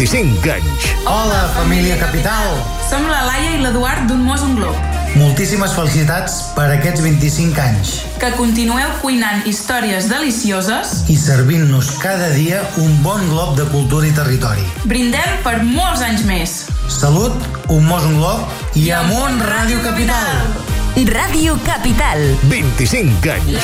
25 anys. Hola, família Capital! Som la Laia i l'Eduard d'un Mos un Glob. Moltíssimes felicitats per aquests 25 anys. Que continueu cuinant històries delicioses i servint-nos cada dia un bon glob de cultura i territori. Brindem per molts anys més. Salut, un Mos un Glob i amunt Ràdio Capital! Ràdio Capital. 25 anys.